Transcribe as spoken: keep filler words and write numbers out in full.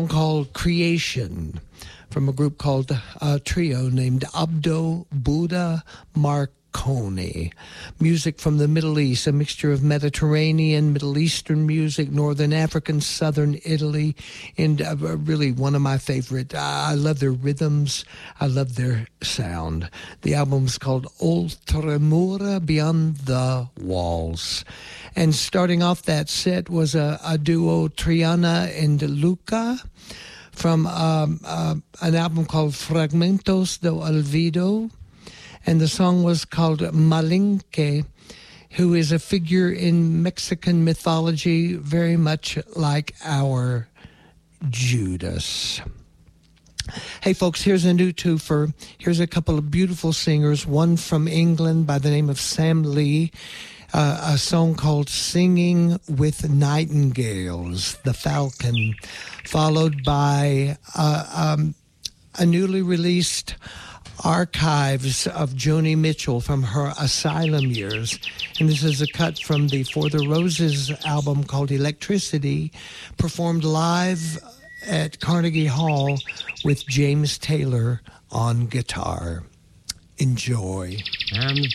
called Creation from a group called a trio named Abdo Buddha Marconi. Music from the Middle East, a mixture of Mediterranean, Middle Eastern music, Northern African, Southern Italy, and uh, really one of my favorite. I love their rhythms. I love their sound. The album's called Oltremura, Beyond the Walls. And starting off that set was a, a duo, Triana and Luca, from um, uh, an album called Fragmentos do Olvido. And the song was called Malinke, who is a figure in Mexican mythology very much like our Judas. Hey, folks, here's a new twofer. Here's a couple of beautiful singers, one from England by the name of Sam Lee, uh, a song called Singing with Nightingales, The Falcon, followed by uh, um, a newly released archives of Joni Mitchell from her Asylum years. And this is a cut from the For the Roses album called Electricity, performed live at Carnegie Hall with James Taylor on guitar. Enjoy. Um.